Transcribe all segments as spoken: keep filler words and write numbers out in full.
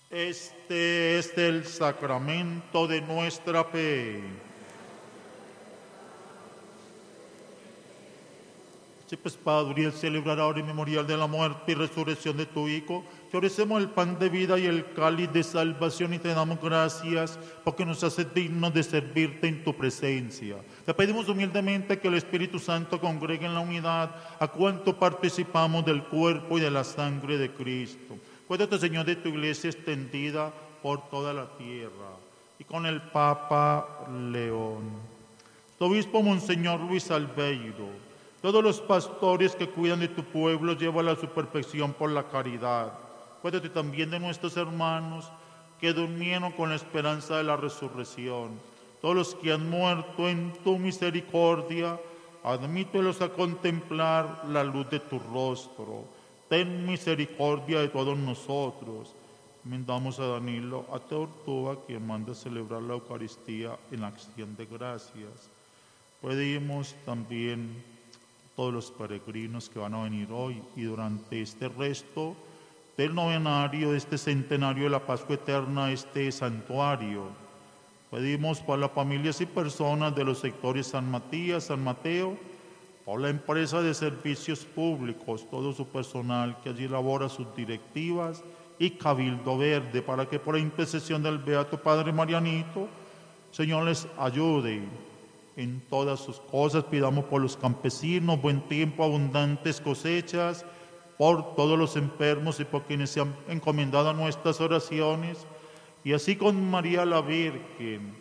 Este es el sacramento de nuestra fe. Sí, pues, Padre, al celebrar ahora el memorial de la muerte y resurrección de tu Hijo, te ofrecemos el pan de vida y el cáliz de salvación y te damos gracias porque nos haces dignos de servirte en tu presencia. Te pedimos humildemente que el Espíritu Santo congregue en la unidad a cuanto participamos del cuerpo y de la sangre de Cristo. Cuídate, Señor, de tu iglesia extendida por toda la tierra y con el Papa León, tu obispo Monseñor Luis Albeiro, todos los pastores que cuidan de tu pueblo, llévala a su perfección por la caridad. Cuídate también de nuestros hermanos que durmieron con la esperanza de la resurrección. Todos los que han muerto en tu misericordia, admítelos a contemplar la luz de tu rostro. Ten misericordia de todos nosotros. Encomendamos a Danilo, a Tortuga, quien manda celebrar la Eucaristía en acción de gracias. Pedimos también todos los peregrinos que van a venir hoy y durante este resto del novenario, de este centenario de la Pascua Eterna, este santuario. Pedimos por las familias y personas de los sectores San Matías, San Mateo, por la empresa de servicios públicos, todo su personal que allí elabora sus directivas, y Cabildo Verde, para que por la intercesión del Beato Padre Marianito, Señor, les ayude en todas sus cosas. Pidamos por los campesinos buen tiempo, abundantes cosechas, por todos los enfermos y por quienes se han encomendado a nuestras oraciones, y así con María la Virgen,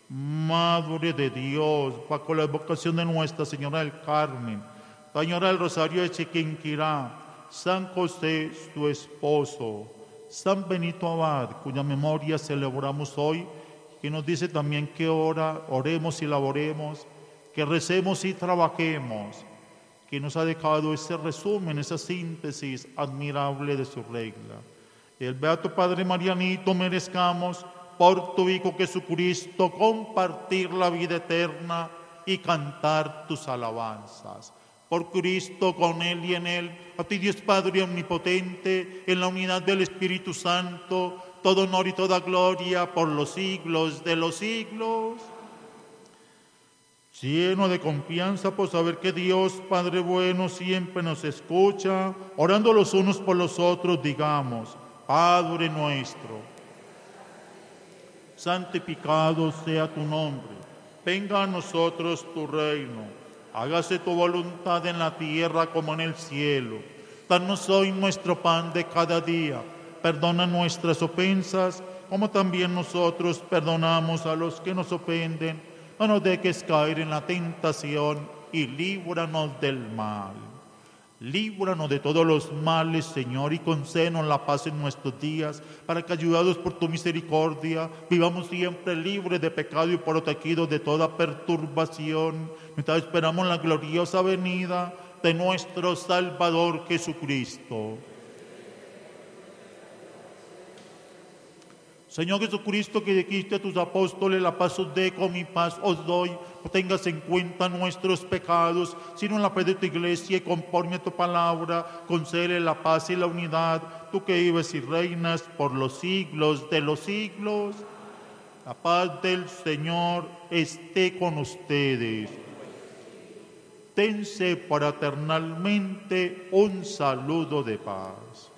Madre de Dios, bajo la advocación de Nuestra Señora del Carmen, Señora del Rosario de Chiquinquirá, San José, su esposo, San Benito Abad, cuya memoria celebramos hoy, que nos dice también que ora, oremos y laboremos, que recemos y trabajemos, que nos ha dejado ese resumen, esa síntesis admirable de su regla. El Beato Padre Marianito merezcamos por tu Hijo Jesucristo compartir la vida eterna y cantar tus alabanzas. Por Cristo, con Él y en Él, a ti Dios Padre Omnipotente, en la unidad del Espíritu Santo, todo honor y toda gloria por los siglos de los siglos. Lleno de confianza por saber que Dios, Padre bueno, siempre nos escucha, orando los unos por los otros, digamos: Padre nuestro, santificado sea tu nombre, venga a nosotros tu reino, hágase tu voluntad en la tierra como en el cielo. Danos hoy nuestro pan de cada día, perdona nuestras ofensas, como también nosotros perdonamos a los que nos ofenden. No nos dejes caer en la tentación y líbranos del mal. Líbranos de todos los males, Señor, y concédenos la paz en nuestros días, para que, ayudados por tu misericordia, vivamos siempre libres de pecado y protegidos de toda perturbación, mientras esperamos la gloriosa venida de nuestro Salvador Jesucristo. Señor Jesucristo, que dijiste a tus apóstoles: la paz os dejo, mi paz os doy, no tengas en cuenta nuestros pecados, sino en la fe de tu iglesia, y conforme a tu palabra, concédele la paz y la unidad, tú que vives y reinas por los siglos de los siglos. La paz del Señor esté con ustedes. Dense fraternalmente un saludo de paz.